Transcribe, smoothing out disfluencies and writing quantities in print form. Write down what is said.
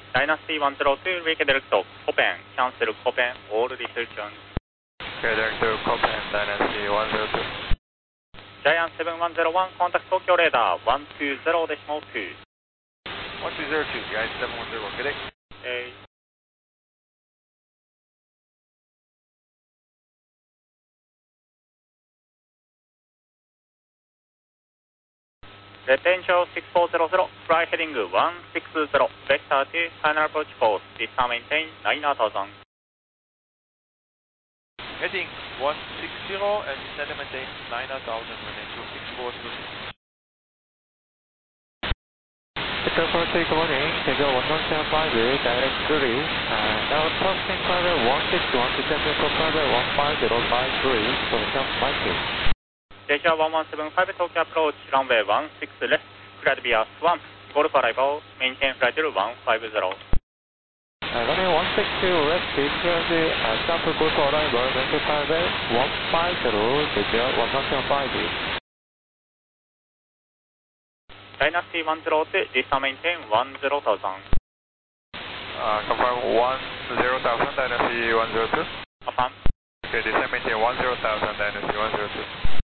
Dynasty 102, redirect to Copen, cancel Copen, all restrictions. Redirect to Copen, Dynasty 102. Giant 7101, contact Tokyo radar 120.2. 1202, Giant 7101, good day. Okay. Retention 6400, fly heading 160, vector to final approach course, distance maintain 9000. Heading 160 and descend maintain 9000, running 26426. Victor 43, good morning. Schedule 1175, direct 30. Now crossing private 161, descending for private 15053, position Mikey. Asia 1175, Tokyo approach, runway 16 left, cleared via SWAN, Golf arrival, maintain flight 150. Runway 162 left, cleared stop Golf arrival, maintain private 150, schedule 1175. Dynasty 102, distance maintain 10,000. Confirm 10,000, Dynasty 102. Affirm. Okay, descend maintain 10,000, Dynasty 102.